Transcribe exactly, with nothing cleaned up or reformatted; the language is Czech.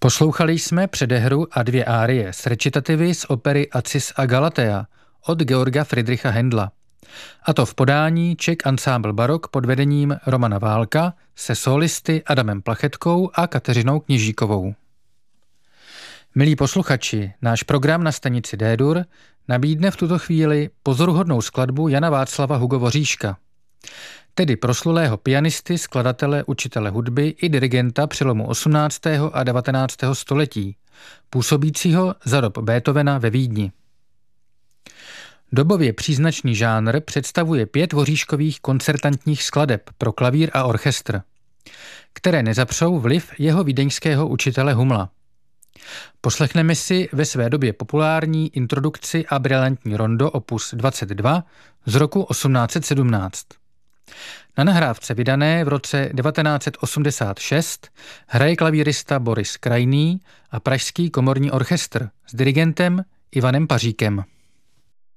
Poslouchali jsme předehru a dvě árie s recitativy z opery Acis a Galatea od Georga Friedricha Händla. A to v podání Czech Ensemble Barok pod vedením Romana Válka se solisty Adamem Plachetkou a Kateřinou Kněžíkovou. Milí posluchači, náš program na stanici D-dur nabídne v tuto chvíli pozoruhodnou skladbu Jana Václava Hugo Voříška, tedy proslulého pianisty, skladatele, učitele hudby i dirigenta přelomu osmnáctého a devatenáctého století, působícího za dob Beethovena ve Vídni. Dobově příznačný žánr představuje pět voříškových koncertantních skladeb pro klavír a orchestr, které nezapřou vliv jeho vídeňského učitele Humla. Poslechneme si ve své době populární introdukci a brilantní rondo opus dvacet dva z roku osmnáct set sedmnáct. Na nahrávce vydané v roce devatenáct set osmdesát šest hraje klavírista Boris Krajný a Pražský komorní orchestr s dirigentem Ivanem Paříkem.